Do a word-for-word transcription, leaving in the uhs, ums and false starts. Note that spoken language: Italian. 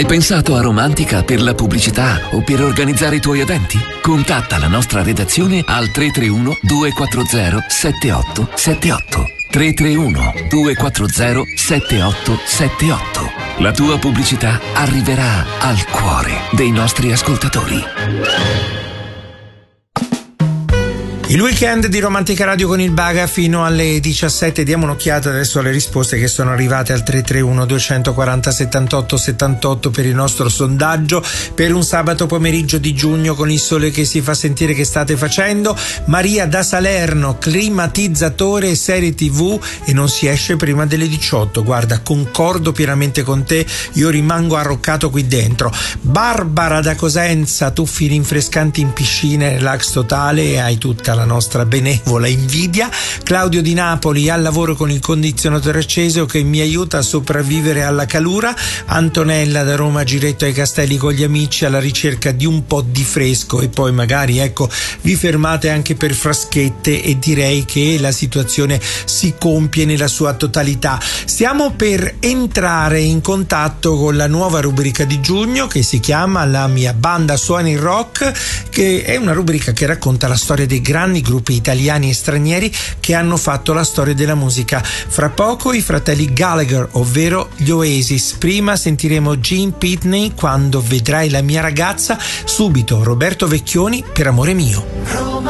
Hai pensato a Romantica per la pubblicità o per organizzare i tuoi eventi? Contatta la nostra redazione al tre tre uno due quattro zero sette otto sette otto. tre tre uno due quattro zero sette otto sette otto. La tua pubblicità arriverà al cuore dei nostri ascoltatori. Il weekend di Romantica Radio con il Baga fino alle diciassette. Diamo un'occhiata adesso alle risposte che sono arrivate al tre tre uno due quattro zero settantotto settantotto per il nostro sondaggio per un sabato pomeriggio di giugno con il sole che si fa sentire. Che state facendo? Maria da Salerno: climatizzatore, serie tv e non si esce prima delle diciotto. Guarda, concordo pienamente con te, io rimango arroccato qui dentro. Barbara da Cosenza: tuffi rinfrescanti in piscina, relax totale e hai tutta la la nostra benevola invidia. Claudio di Napoli: al lavoro con il condizionatore acceso che mi aiuta a sopravvivere alla calura. Antonella da Roma: giretto ai Castelli con gli amici alla ricerca di un po' di fresco e poi magari ecco vi fermate anche per fraschette e direi che la situazione si compie nella sua totalità. Stiamo per entrare in contatto con la nuova rubrica di giugno che si chiama La mia banda suona il rock, che è una rubrica che racconta la storia dei grandi gruppi italiani e stranieri che hanno fatto la storia della musica. Fra poco i fratelli Gallagher, ovvero gli Oasis. Prima sentiremo Gene Pitney, Quando vedrai la mia ragazza. Subito Roberto Vecchioni per Amore mio.